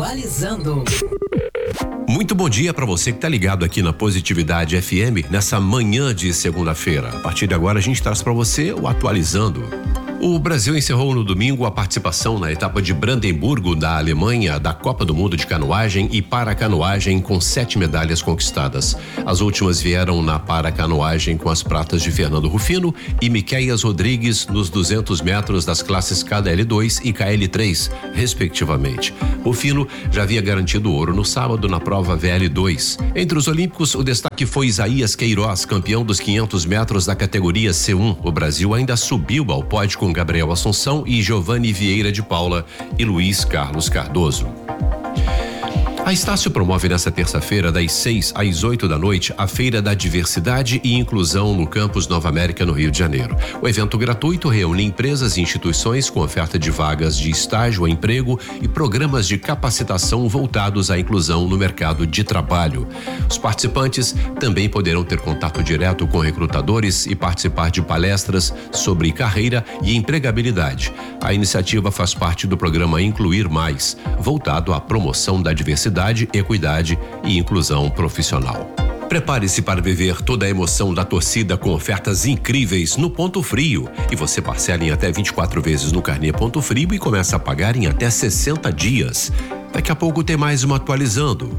Atualizando. Muito bom dia para você que está ligado aqui na Positividade FM nessa manhã de segunda-feira. A partir de agora a gente traz para você o Atualizando. O Brasil encerrou no domingo a participação na etapa de Brandemburgo, da Alemanha, da Copa do Mundo de Canoagem e Paracanoagem, com 7 medalhas conquistadas. As últimas vieram na Paracanoagem com as pratas de Fernando Rufino e Miqueias Rodrigues nos 200 metros das classes KDL2 e KL3, respectivamente. Rufino já havia garantido ouro no sábado na prova VL2. Entre os olímpicos, o destaque foi Isaías Queiroz, campeão dos 500 metros da categoria C1. O Brasil ainda subiu ao pódio com Gabriel Assunção e Giovanni Vieira de Paula e Luiz Carlos Cardoso. A Estácio promove nesta terça-feira, das 6 às 8 da noite, a Feira da Diversidade e Inclusão no Campus Nova América, no Rio de Janeiro. O evento gratuito reúne empresas e instituições com oferta de vagas de estágio, emprego e programas de capacitação voltados à inclusão no mercado de trabalho. Os participantes também poderão ter contato direto com recrutadores e participar de palestras sobre carreira e empregabilidade. A iniciativa faz parte do programa Incluir Mais, voltado à promoção da diversidade, equidade e inclusão profissional. Prepare-se para viver toda a emoção da torcida com ofertas incríveis no Ponto Frio. E você parcela em até 24 vezes no carnê Ponto Frio e começa a pagar em até 60 dias. Daqui a pouco tem mais uma Atualizando.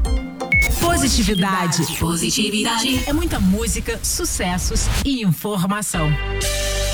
Positividade. Positividade. É muita música, sucessos e informação.